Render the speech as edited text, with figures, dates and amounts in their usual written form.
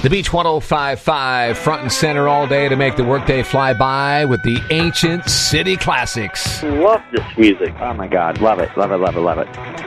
The Beach 105.5, front and center all day to make the workday fly by with the ancient city classics. Love this music. Oh, my God. Love it, love it, love it, love it.